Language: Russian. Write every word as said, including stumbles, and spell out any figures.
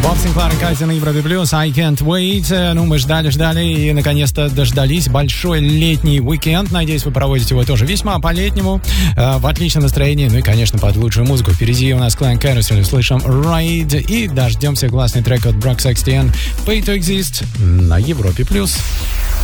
Синклар и Катя на Европе Плюс. I can't wait. Ну, мы ждали-ждали и, наконец-то, дождались. Большой летний уикенд. Надеюсь, вы проводите его тоже весьма по-летнему. Э, в отличном настроении. Ну и, конечно, под лучшую музыку. Впереди у нас Clan Carousel. Слышим Ride. И дождемся классный трек от Brock Sexton. Pay to Exist на Европе Плюс.